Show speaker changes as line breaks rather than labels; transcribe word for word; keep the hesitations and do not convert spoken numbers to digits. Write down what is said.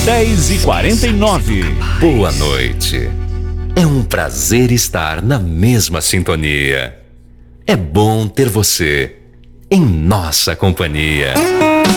dez e quarenta e nove.
Boa noite. É um prazer estar na mesma sintonia. É bom ter você em nossa companhia.